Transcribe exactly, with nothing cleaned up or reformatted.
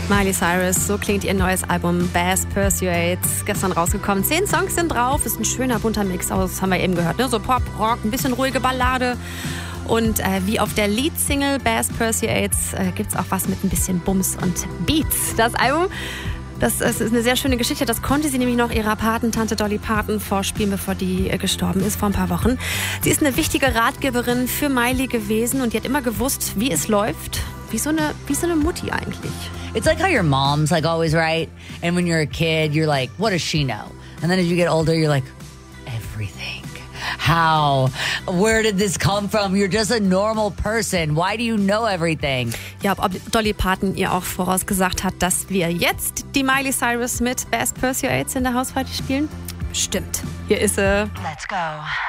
Miley Cyrus, so klingt ihr neues Album Bass Pursuades, gestern rausgekommen. Zehn Songs sind drauf, ist ein schöner bunter Mix aus, haben wir eben gehört, ne? So Pop, Rock, ein bisschen ruhige Ballade. Und äh, wie auf der Leadsingle Bass Pursuades äh, gibt es auch was mit ein bisschen Bums und Beats. Das Album, das, das ist eine sehr schöne Geschichte. Das konnte sie nämlich noch ihrer Patentante Dolly Parton vorspielen, bevor die äh, gestorben ist, vor ein paar Wochen. Sie ist eine wichtige Ratgeberin für Miley gewesen und die hat immer gewusst, wie es läuft. Wie so eine, wie so eine Mutti eigentlich. It's like how your mom's like always right. And when you're a kid, you're like, what does she know? And then as you get older, you're like, everything. How? Where did this come from? You're just a normal person. Why do you know everything? Ja, ob Dolly Parton ihr auch vorausgesagt hat, dass wir jetzt die Miley Cyrus mit Bass Pursuades in der Hausparty spielen? Stimmt. Hier ist sie. Let's go.